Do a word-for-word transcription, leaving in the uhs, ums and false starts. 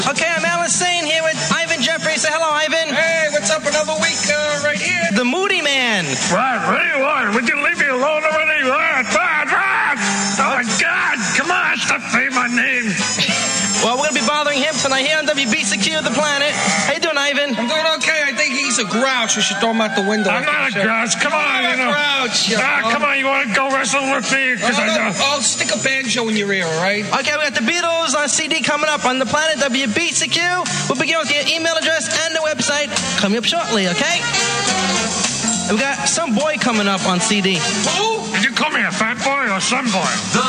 Okay, I'm Alan Sane here with Ivan Jeffrey. Say hello, Ivan. Hey, what's up? Another week uh, right here. The Moody Man. What? What do you want? Would you leave me alone already? What? What? What? Oh, my God. Come on. Stop saying my name. Well, we're going to be bothering him tonight here on W B C Q The Planet. How you doing, Ivan? I'm doing okay. I think he's a grouch. We should throw him out the window. I'm not a grouch. Come on, I'm you know. a grouch. Ah, come on. You want to go wrestle with me? Because I know. I'll stick a banjo in your ear, all right? Okay, we got the Beatles on C D coming up on The Planet, W B C Q. We'll begin with your email address and the website coming up shortly, okay? And we got Some Boy coming up on C D. Who? Did you call me a fat boy or some boy? The